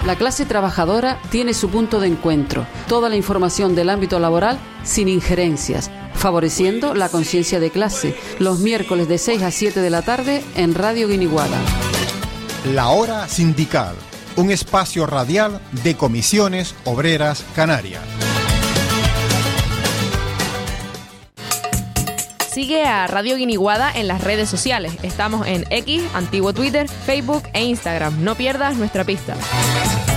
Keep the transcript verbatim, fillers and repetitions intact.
La clase trabajadora tiene su punto de encuentro. Toda la información del ámbito laboral sin injerencias, favoreciendo la conciencia de clase. Los miércoles de seis a siete de la tarde en Radio Guiniguada. La Hora Sindical, un espacio radial de Comisiones Obreras Canarias. Sigue a Radio Guiniguada en las redes sociales. Estamos en X, antiguo Twitter, Facebook e Instagram. No pierdas nuestra pista.